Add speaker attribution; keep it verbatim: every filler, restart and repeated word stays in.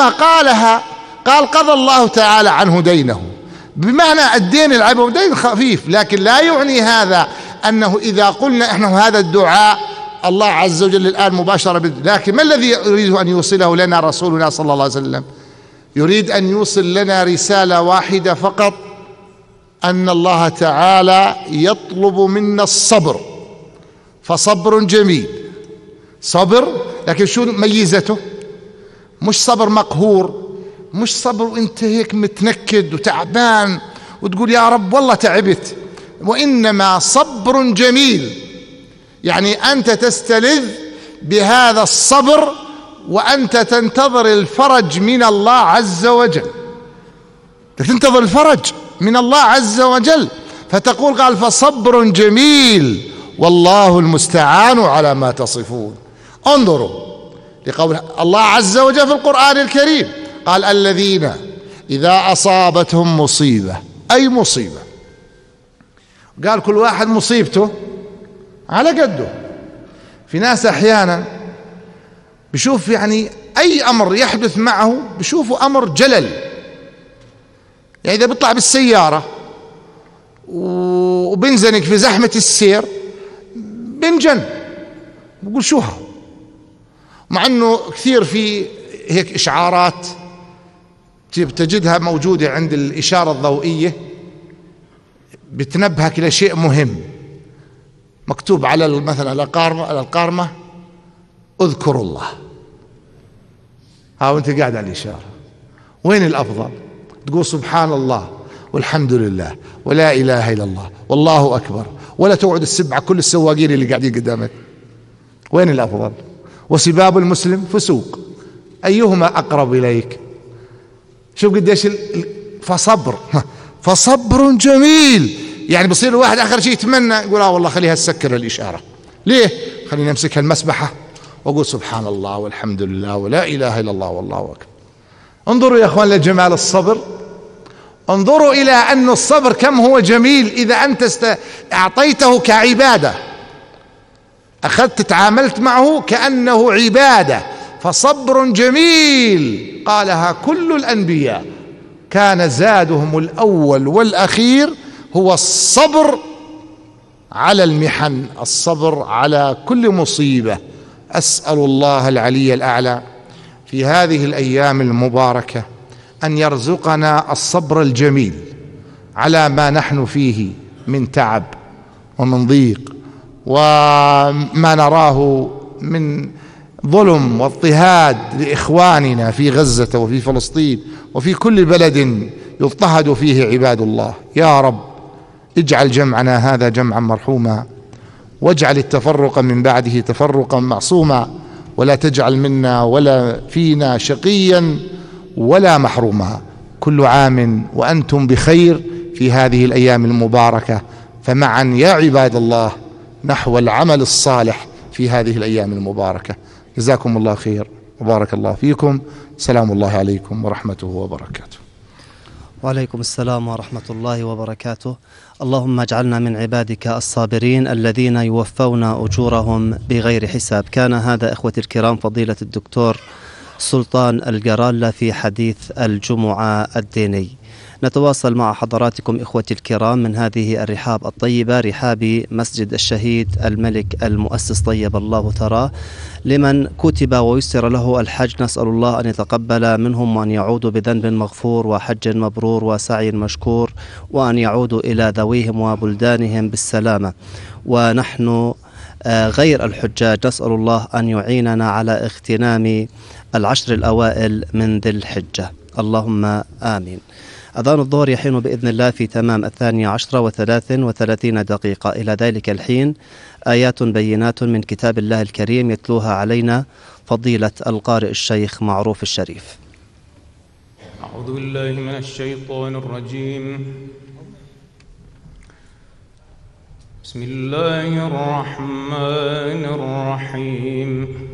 Speaker 1: حينما قالها قال قضى الله تعالى عنه دينه، بمعنى الدين العبو دين خفيف، لكن لا يعني هذا أنه إذا قلنا إحنا هذا الدعاء الله عز وجل الآن مباشرة، لكن ما الذي يريد أن يوصله لنا رسولنا صلى الله عليه وسلم؟ يريد أن يوصل لنا رسالة واحدة فقط، أن الله تعالى يطلب منا الصبر، فصبر جميل، صبر، لكن شو ميزته؟ مش صبر مقهور، مش صبر وانت هيك متنكد وتعبان وتقول يا رب والله تعبت، وإنما صبر جميل، يعني أنت تستلذ بهذا الصبر وأنت تنتظر الفرج من الله عز وجل، تنتظر الفرج من الله عز وجل، فتقول قال فصبر جميل والله المستعان على ما تصفون. انظروا لقول الله عز وجل في القرآن الكريم، قال الذين إذا أصابتهم مصيبة، أي مصيبة، قال كل واحد مصيبته على قده. في ناس أحيانا بشوف يعني أي أمر يحدث معه بشوفه أمر جلل، يعني إذا بيطلع بالسيارة وبنزنق في زحمة السير بنجن، بقول شو ها، مع أنه كثير في هيك إشعارات تجدها موجودة عند الإشارة الضوئية بتنبهك إلى شيء مهم، مكتوب على مثلا على القارمة على القارمة اذكر الله، ها وانت قاعد على الإشارة. وين الأفضل؟ تقول سبحان الله والحمد لله ولا إله إلا الله والله أكبر، ولا تقعد السبعة كل السواقين اللي قاعدين قدامك. وين الأفضل؟ وسباب المسلم فسوق، أيهما أقرب إليك؟ شوف قديش فصبر فصبر جميل، يعني بصير الواحد آخر شيء يتمنى يقول آه والله خليها تسكر الإشارة، ليه؟ خليني أمسك المسبحة وأقول سبحان الله والحمد لله ولا إله إلا الله والله أكبر. انظروا يا أخوان لجمال الصبر، انظروا إلى أن الصبر كم هو جميل إذا أنت است... أعطيته كعبادة، أخذت تعاملت معه كأنه عبادة، فصبر جميل قالها كل الأنبياء، كان زادهم الأول والأخير هو الصبر على المحن، الصبر على كل مصيبة. أسأل الله العلي الأعلى في هذه الأيام المباركة أن يرزقنا الصبر الجميل على ما نحن فيه من تعب ومن ضيق وما نراه من ظلم واضطهاد لإخواننا في غزة وفي فلسطين وفي كل بلد يضطهد فيه عباد الله. يا رب اجعل جمعنا هذا جمعا مرحوما، واجعل التفرق من بعده تفرقا معصوما، ولا تجعل منا ولا فينا شقيا ولا محروما. كل عام وأنتم بخير في هذه الأيام المباركة، فمعا يا عباد الله نحو العمل الصالح في هذه الأيام المباركة. جزاكم الله خير وبارك الله فيكم. سلام الله عليكم ورحمته وبركاته.
Speaker 2: وعليكم السلام ورحمة الله وبركاته. اللهم اجعلنا من عبادك الصابرين الذين يوفون أجورهم بغير حساب. كان هذا إخوتي الكرام فضيلة الدكتور سلطان القرالة في حديث الجمعة الديني. نتواصل مع حضراتكم إخوتي الكرام من هذه الرحاب الطيبة، رحاب مسجد الشهيد الملك المؤسس طيب الله ثراه، لمن كتب ويسر له الحج. نسأل الله أن يتقبل منهم وأن يعودوا بذنب مغفور وحج مبرور وسعي مشكور، وأن يعودوا إلى ذويهم وبلدانهم بالسلامة. ونحن غير الحجاج نسأل الله أن يعيننا على اغتنام العشر الأوائل من ذي الحجة، اللهم آمين. أذان الظهر يحين بإذن الله في تمام الثانية عشرة وثلاث وثلاثين دقيقة. إلى ذلك الحين آيات بينات من كتاب الله الكريم يتلوها علينا فضيلة القارئ الشيخ معروف الشريف.
Speaker 3: أعوذ بالله من الشيطان الرجيم. بسم الله الرحمن الرحيم.